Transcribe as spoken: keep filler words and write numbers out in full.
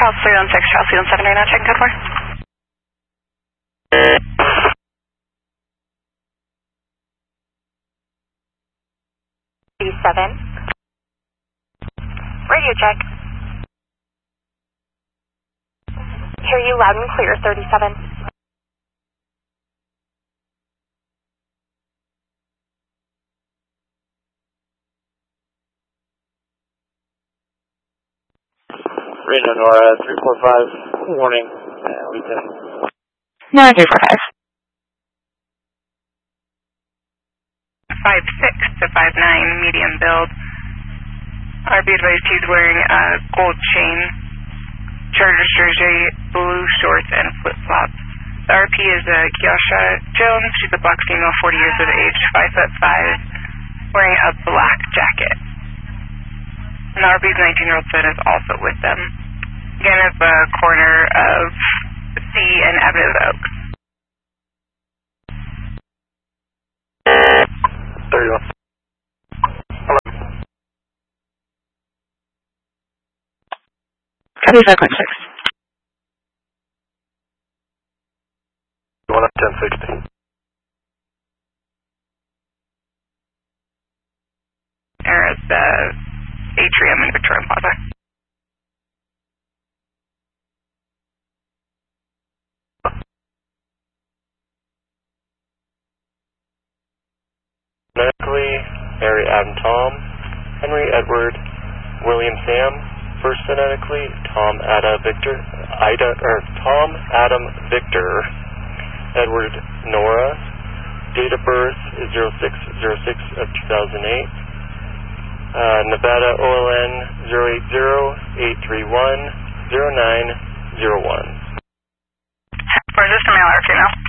Charles three one six, Charles three one seven right now, checking code four. seven. Radio check. Hear you loud and clear, thirty-seven. Reno Nora, three four five, warning, uh, weekend. Nora three four five. five six to five nine, medium build. R B advised he's wearing a gold chain, charter jersey, blue shorts, and flip-flops. The R P is a Kiosha Jones. She's a black female, forty years of age, five foot five, wearing a black jacket. And the R B's nineteen-year-old son is also with them. Again, at the corner of C and Avenue of Oaks. There you go. Hello. seventy-five point six. One up ten sixty. There is the atrium in Victoria Plaza. Phonetically, Mary Adam Tom, Henry Edward, William Sam. First phonetically, Tom Ada Victor, Ida or Tom Adam Victor, Edward Nora. Date of birth is zero six zero six of two thousand eight. Uh, Nevada O L N zero eight zero eight three one zero nine zero one. For just a male or female?